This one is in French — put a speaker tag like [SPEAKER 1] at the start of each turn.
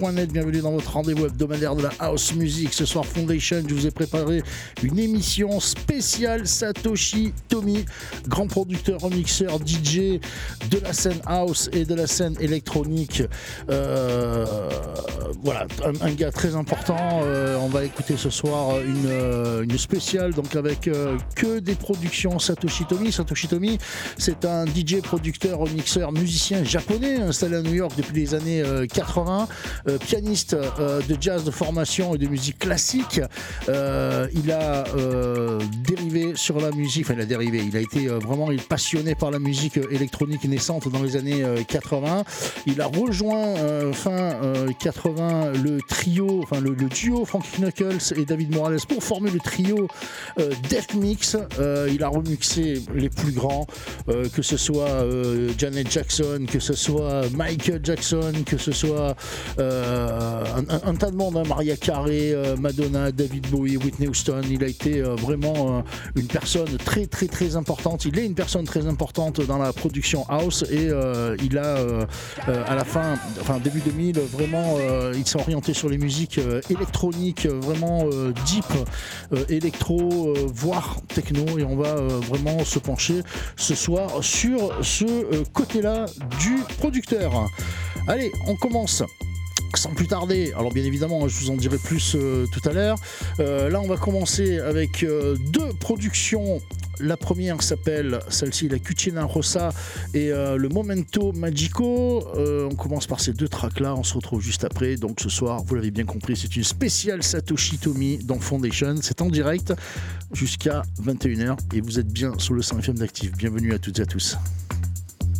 [SPEAKER 1] house.net, bienvenue dans votre rendez-vous hebdomadaire de la house music. Ce soir Foundation, je vous ai préparé une émission spéciale Satoshi Tomy, grand producteur, remixeur, DJ de la scène house et de la scène électronique. Voilà, un gars très important. On va écouter ce soir une spéciale donc avec que des productions Satoshi Tomy. Satoshi Tomy, c'est un DJ, producteur, remixeur, musicien japonais installé à New York depuis les années 80, pianiste de jazz de formation et de musique classique. Il a dérivé sur la musique, enfin il a été vraiment passionné par la musique électronique naissante dans les années 80. Il a rejoint fin 80 le duo Frankie Knuckles et David Morales pour former le trio Def Mix. Il a remixé les plus grands, que ce soit Janet Jackson, que ce soit Michael Jackson, que ce soit un tas de monde, hein, Mariah Carey, Madonna, David Bowie, Whitney Houston. Il a été vraiment une personne très très très importante. Il est une personne très importante dans la production house et il a à la fin, début 2000, vraiment il s'est orienté sur les musiques électroniques, vraiment deep, électro, voire techno, et on va vraiment se pencher ce soir sur ce côté-là du producteur. Allez, on commence sans plus tarder. Alors bien évidemment, je vous en dirai plus tout à l'heure. Là, on va commencer avec deux productions. La première s'appelle, celle-ci, la Cucina Rossa et le Momento Magico. On commence par ces deux tracks-là, on se retrouve juste après. Donc ce soir, vous l'avez bien compris, c'est une spéciale Satoshi Tomy dans Foundation. C'est en direct jusqu'à 21h et vous êtes bien sur le 100 FM d'Active. Bienvenue à toutes et à tous.